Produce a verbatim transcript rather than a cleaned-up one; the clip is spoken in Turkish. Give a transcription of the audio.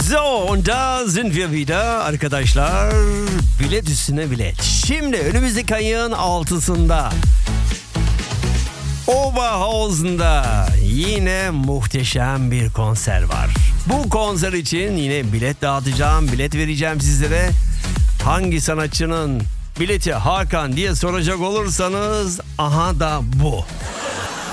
So, und da sind wir wieder arkadaşlar. Bilet üstüne bilet. Şimdi önümüzdeki ayın altısında Oberhausen'da yine muhteşem bir konser var. Bu konser için yine bilet dağıtacağım, bilet vereceğim sizlere. Hangi sanatçının bileti Hakan diye soracak olursanız aha da bu.